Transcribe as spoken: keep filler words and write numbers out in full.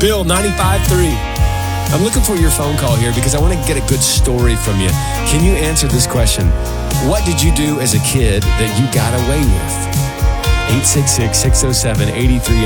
Bill, ninety-five three. I'm looking for your phone call here because I want to get a good story from you. Can you answer this question? What did you do as a kid that you got away with? eight six six, six oh seven, eight three